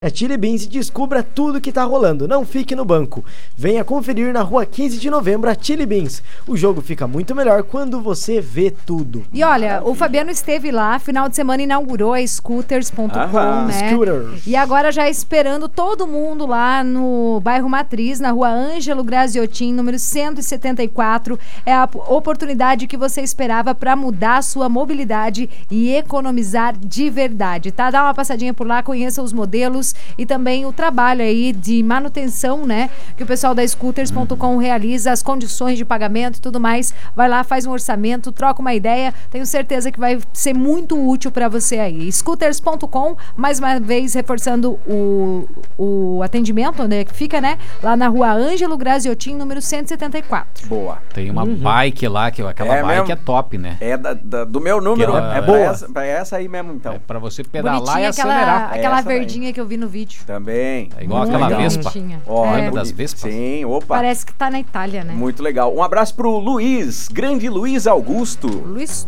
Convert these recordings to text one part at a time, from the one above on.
A Chili Beans e descubra tudo que tá rolando, não fique no banco. Venha conferir na rua 15 de novembro a Chili Beans. O jogo fica muito melhor quando você vê tudo. E olha, o Fabiano esteve lá, final de semana inaugurou a scooters.com, né? Scooters. E agora já esperando todo mundo lá no bairro Matriz, na rua Ângelo Graziotin, número 174. É a oportunidade que você esperava para mudar a sua mobilidade e economizar de verdade, tá? Dá uma passadinha por lá, conheça os modelos e também o trabalho aí de manutenção, né, que o pessoal da scooters.com realiza, as condições de pagamento e tudo mais. Vai lá, faz um orçamento, troca uma ideia, tenho certeza que vai ser muito útil para você aí. Scooters.com, mais uma vez reforçando o atendimento, onde fica, né, lá na rua Ângelo Graziotin, número 174. Boa. Tem uma bike lá, que aquela bike mesmo? é top, né? É do meu número, é boa. pra essa aí mesmo, então. É pra você pedalar Bonitinha e acelerar. aquela Essa verdinha que eu vi no vídeo. Também. É igual Muito aquela legal. Vespa. Bonitinha. Lembra É. das Vespas? Sim, opa. Parece que tá na Itália, né? Muito legal. Um abraço pro Luiz, grande Luiz Augusto. Luiz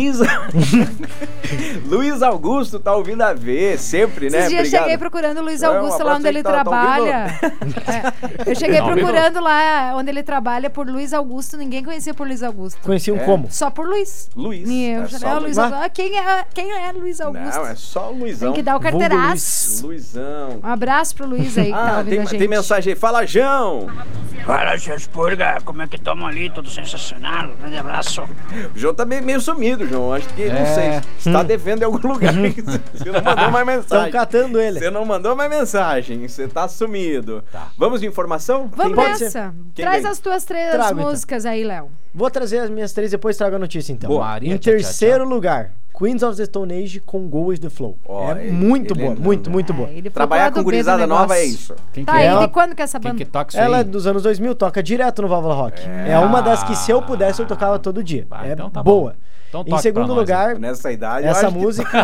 Luiz Augusto tá ouvindo a ver, sempre, né? Esses dias eu Obrigado. cheguei procurando o Luiz É, um Augusto lá abraço onde aí ele que tá trabalha. Eu cheguei Tá ouvindo? procurando lá onde ele trabalha por Luiz Augusto, ninguém conhecia por Luiz Augusto. Conheciam É. como? Só por Luiz. Luiz. E eu É já só o Luiz. Luiz Augusto. Quem é Luiz Augusto? Não, é só o Luizão. Tem que dar o Vulgo carteiraço. Luizão. Um abraço pro Luiz aí que tá ouvindo a gente. Tem mensagem aí. Fala, Jão. Fala, seus purga, como é que estamos ali? Tudo sensacional, um grande abraço. O João tá meio sumido, João. Acho que, não sei, você tá devendo em algum lugar. Você não mandou mais Estão mensagem. catando ele. Você não mandou mais mensagem, você tá sumido. Tá. Vamos de informação? Vamos pode ser? nessa. Quem Traz vem? as tuas três Trago, então. músicas aí, Léo. Vou trazer as minhas três, depois trago a notícia então. Boa. Maria, Em tchau, tchau, terceiro tchau. lugar, Queens of the Stone Age com Go With The Flow. Ó, é ele- muito ele boa, é muito, lindo. muito boa. Ele foi Trabalhar pro lado com B do gurizada nova é negócio. isso. Quem Tá que aí, é? de quando que é essa Quem banda? que toca isso Ela é aí? dos anos 2000, toca direto no Valva Rock. É uma das que se eu pudesse eu tocava todo dia. Ah, É então tá boa. bom. Então Em toque segundo pra nós, lugar, Nessa idade, eu essa acho que- música...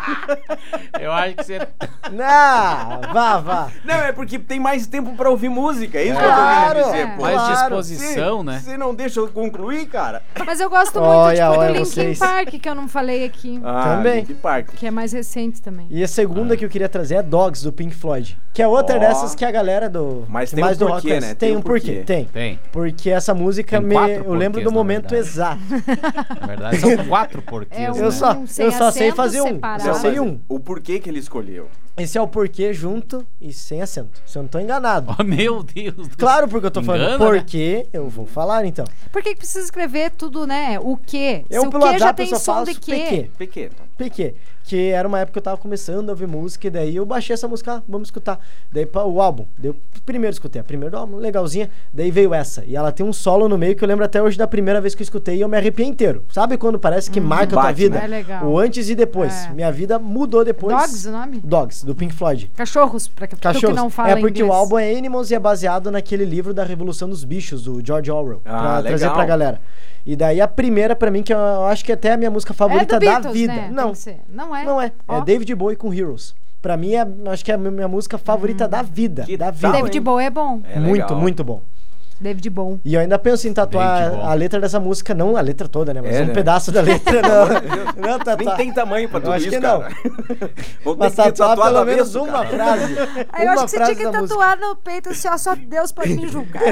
Eu acho que você... Não, vá. Não, é porque tem mais tempo pra ouvir música, é isso que eu Claro. tô querendo dizer, pô. Mais Claro. disposição, né? Você não deixa eu concluir, cara? Mas eu gosto muito Olha, tipo, olha do Linkin vocês. Park, que eu não falei aqui. Também. Linkin Park. Que é mais recente também. E a segunda que eu queria trazer é Dogs, do Pink Floyd. Que é outra Ó. dessas que a galera do... Mas que tem mais um do porquê, rock conhece. né? Tem um porquê, tem. Tem. Porque essa música, Tem 4 eu lembro porquês, do na momento verdade. exato. Na verdade, são 4 porquês, É um- né? Eu só sei acento fazer um. separado. Eu Não, sei mas um. O porquê que ele escolheu. Esse é o porquê junto e sem acento. Se eu não tô enganado. Oh, meu Deus do Claro, porque eu tô falando Engana, né? porquê, eu vou falar então. Por que precisa escrever tudo, né? O quê? Eu Se o pelo quê já WhatsApp eu tem só som de faço quê? PQ. Pequeno. PQ. Que era uma época que eu tava começando a ouvir música e daí eu baixei essa música, vamos escutar. Daí o álbum, daí eu primeiro escutei a primeira do álbum, legalzinha, daí veio essa. E ela tem um solo no meio que eu lembro até hoje da primeira vez que eu escutei e eu me arrepiei inteiro. Sabe quando parece que marca a tua bate, vida? né? É legal. O antes e depois. É. Minha vida mudou depois. Dogs, o nome? Dogs, do Pink Floyd. Cachorros, pra que tu que Cachorros. não fala É porque inglês. o álbum é Animals e é baseado naquele livro da Revolução dos Bichos, do George Orwell. Ah, pra legal. trazer pra galera. E daí a primeira pra mim, que eu acho que até é a minha música favorita é do da Beatles, vida. né? Não, Tem que ser. Não é? não é. Ó. É David Bowie com Heroes. Pra mim, acho que é a minha música favorita da vida. Que Da tal, vida. hein? David Bowie é bom. É muito, legal. muito bom. David Bowie. E eu ainda penso em tatuar David Bowie. a letra dessa música, não a letra toda, né? Mas É, um né? pedaço da letra. Não, Nem tatuar. tem tamanho pra Eu tudo acho isso, que não. cara. Vou ter Mas que tatuar tatuar pelo do menos avesso, uma cara. frase. Aí eu Uma acho que você frase tinha que da música. tatuar no peito assim, ó, só Deus pode me julgar.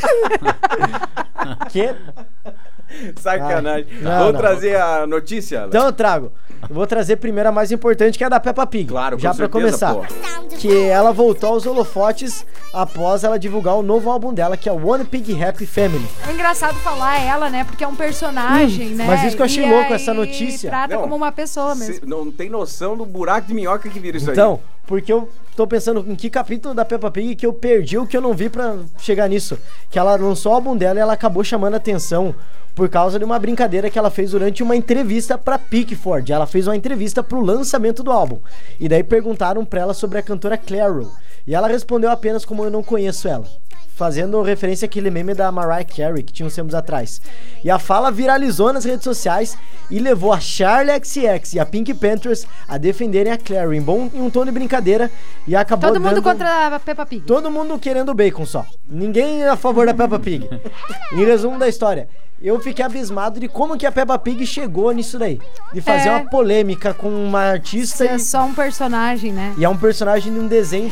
Que? Sacanagem. Não, Vou não. trazer a notícia. Alex? Então eu trago. Eu vou trazer primeiro a mais importante, que é a da Peppa Pig. Claro, com já pra certeza, começar. pô. Que ela voltou aos holofotes após ela divulgar o novo álbum dela, que é One Pig Happy Family. É engraçado falar ela, né? Porque é um personagem, né? mas isso que eu achei E louco, aí essa notícia. Trata Não, como uma pessoa Cê mesmo. não tem noção do buraco de minhoca que vira isso aí. Então, porque eu tô pensando em que capítulo da Peppa Pig que eu perdi o que eu não vi pra chegar nisso. Que ela lançou o álbum dela e ela acabou chamando a atenção por causa de uma brincadeira que ela fez durante uma entrevista pra Pickford. Ela fez uma entrevista pro lançamento do álbum. E daí perguntaram pra ela sobre a cantora Clairol. E ela respondeu apenas como eu não conheço ela. fazendo referência àquele meme da Mariah Carey, que tinha uns tempos atrás. E a fala viralizou nas redes sociais e levou a Charli XCX e a Pink Panthers a defenderem a Clary em um tom de brincadeira e acabou Todo mundo dando... contra a Peppa Pig. Todo mundo querendo bacon só. Ninguém a favor da Peppa Pig. Em resumo da história, eu fiquei abismado de como que a Peppa Pig chegou nisso daí. De fazer uma polêmica com uma artista. É só um personagem, né? E é um personagem de um desenho